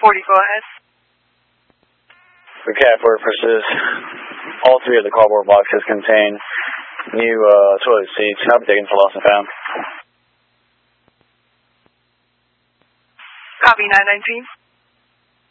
40, go ahead. For CAF purposes, all three of the cardboard boxes contain new toilet seats. Copy taken for lost and found. Copy 919.